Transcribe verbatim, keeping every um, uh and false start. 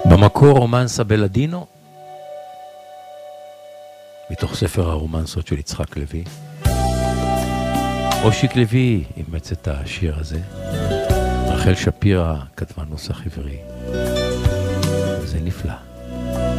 במקור רומנסה בלדינו, מתוך ספר הרומנסות של יצחק לוי. אושיק לוי אימץ את השיר הזה. רחל שפירא כתבה נוסח עברי. זה נפלא.